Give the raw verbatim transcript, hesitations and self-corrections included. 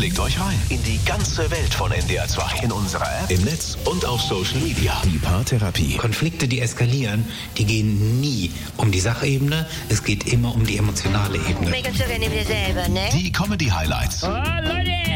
Klickt euch rein in die ganze Welt von N D R zwei. In unserer App, im Netz und auf Social Media. Die Paartherapie. Konflikte, die eskalieren, die gehen nie um die Sachebene. Es geht immer um die emotionale Ebene. Regeln wir selber, ne? Die Comedy-Highlights. Oh, Leute!